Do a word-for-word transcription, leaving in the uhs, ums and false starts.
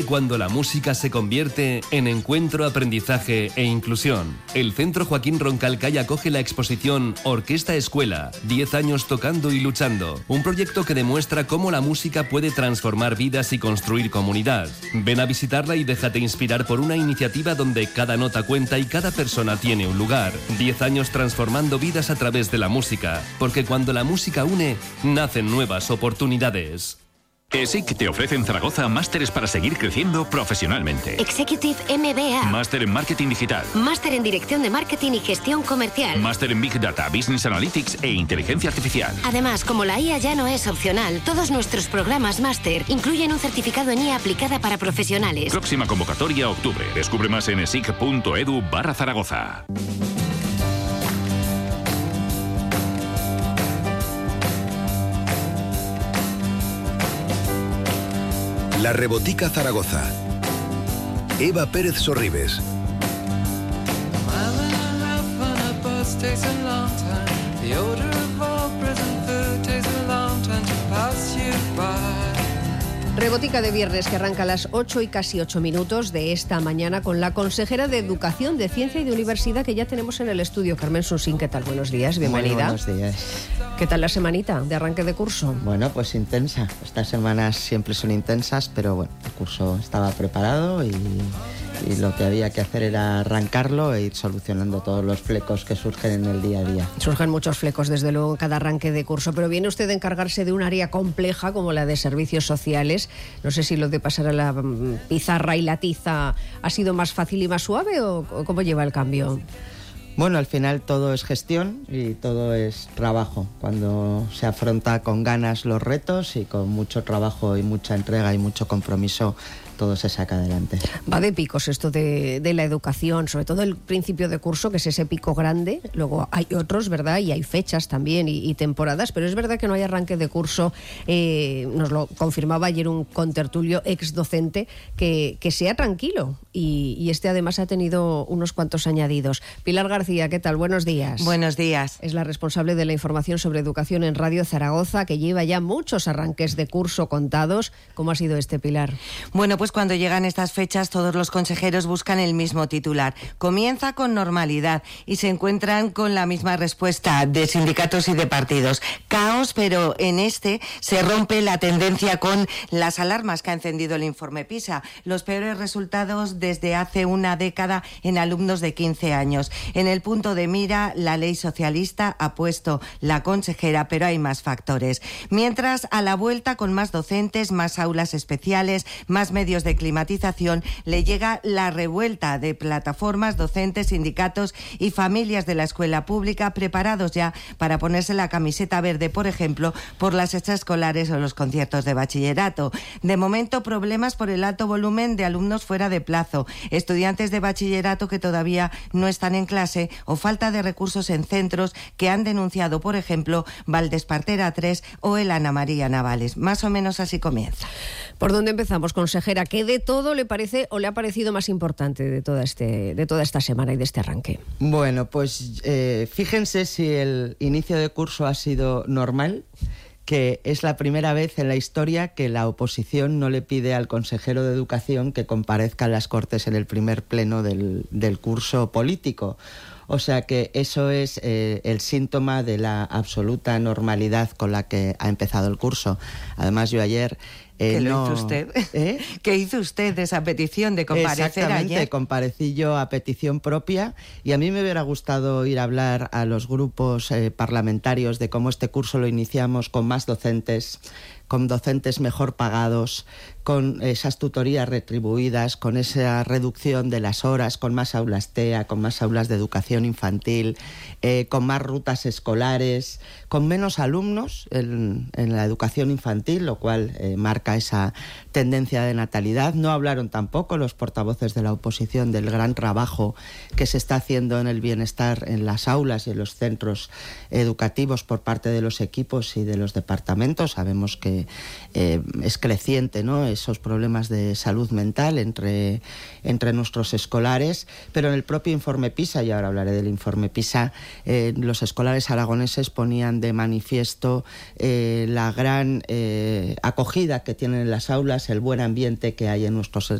Cuando la música se convierte en encuentro, aprendizaje e inclusión. El Centro Joaquín Roncalcay acoge la exposición Orquesta Escuela, diez años tocando y luchando. Un proyecto que demuestra cómo la música puede transformar vidas y construir comunidad. Ven a visitarla y déjate inspirar por una iniciativa donde cada nota cuenta y cada persona tiene un lugar. diez años transformando vidas a través de la música. Porque cuando la música une, nacen nuevas oportunidades. ESIC te ofrece en Zaragoza másteres para seguir creciendo profesionalmente. Executive M B A. Máster en Marketing Digital. Máster en Dirección de Marketing y Gestión Comercial. Máster en Big Data, Business Analytics e Inteligencia Artificial. Además, como la I A ya no es opcional, todos nuestros programas máster incluyen un certificado en I A aplicada para profesionales. Próxima convocatoria octubre. Descubre más en esic.edu barra Zaragoza. La Rebotica Zaragoza. Eva Pérez Sorribes. Rebotica de viernes que arranca a las ocho y casi ocho minutos de esta mañana con la consejera de Educación, de Ciencia y de Universidad que ya tenemos en el estudio, Carmen Susín. ¿Qué tal? Buenos días, bienvenida. Muy buenos días. ¿Qué tal la semanita de arranque de curso? Bueno, pues intensa. Estas semanas siempre son intensas, pero bueno, el curso estaba preparado y, y lo que había que hacer era arrancarlo e ir solucionando todos los flecos que surgen en el día a día. Surgen muchos flecos, desde luego, en cada arranque de curso, pero viene usted a encargarse de un área compleja como la de servicios sociales. No sé si lo de pasar a la pizarra y la tiza ha sido más fácil y más suave o, o cómo lleva el cambio. Bueno, al final todo es gestión y todo es trabajo. Cuando se afronta con ganas los retos y con mucho trabajo y mucha entrega y mucho compromiso, todo se saca adelante. Va de picos esto de, de la educación, sobre todo el principio de curso, que es ese pico grande. Luego hay otros, ¿verdad? Y hay fechas también y, y temporadas, pero es verdad que no hay arranque de curso. Eh, nos lo confirmaba ayer un contertulio ex docente, que, que sea tranquilo. Y, y este además ha tenido unos cuantos añadidos. Pilar García, ¿qué tal? Buenos días. Buenos días. Es la responsable de la información sobre educación en Radio Zaragoza, que lleva ya muchos arranques de curso contados. ¿Cómo ha sido este, Pilar? Bueno, pues cuando llegan estas fechas todos los consejeros buscan el mismo titular. Comienza con normalidad y se encuentran con la misma respuesta de sindicatos y de partidos. Caos, pero en este se rompe la tendencia con las alarmas que ha encendido el informe PISA. Los peores resultados desde hace una década en alumnos de quince años. En el punto de mira, la ley socialista ha puesto la consejera, pero hay más factores. Mientras, a la vuelta, con más docentes, más aulas especiales, más medios de climatización, le llega la revuelta de plataformas, docentes, sindicatos y familias de la escuela pública preparados ya para ponerse la camiseta verde, por ejemplo, por las extraescolares o los conciertos de bachillerato. De momento, problemas por el alto volumen de alumnos fuera de plazo, estudiantes de bachillerato que todavía no están en clase o falta de recursos en centros que han denunciado, por ejemplo, Valdespartera tres o el Ana María Navales. Más o menos así comienza. ¿Por dónde empezamos, consejera? ¿Qué de todo le parece o le ha parecido más importante de toda, este, de toda esta semana y de este arranque? Bueno, pues eh, fíjense si el inicio de curso ha sido normal, que es la primera vez en la historia que la oposición no le pide al consejero de Educación que comparezca en las Cortes en el primer pleno del, del curso político. O sea que eso es eh, el síntoma de la absoluta normalidad con la que ha empezado el curso. Además, yo ayer... Eh, ¿Qué no, lo hizo usted? ¿Eh? ¿Qué hizo usted de esa petición de comparecer Exactamente, ayer? comparecí yo a petición propia y a mí me hubiera gustado ir a hablar a los grupos eh, parlamentarios de cómo este curso lo iniciamos con más docentes, con docentes mejor pagados, con esas tutorías retribuidas, con esa reducción de las horas, con más aulas T E A, con más aulas de educación infantil, eh, con más rutas escolares, con menos alumnos en, en la educación infantil, lo cual eh, marca esa tendencia de natalidad. No hablaron tampoco los portavoces de la oposición del gran trabajo que se está haciendo en el bienestar en las aulas y en los centros educativos por parte de los equipos y de los departamentos. Sabemos que eh, eh, es creciente, ¿no?, esos problemas de salud mental entre, entre nuestros escolares, pero en el propio informe PISA, y ahora hablaré del informe PISA, eh, los escolares aragoneses ponían de manifiesto eh, la gran eh, acogida que tienen en las aulas, el buen ambiente que hay en nuestros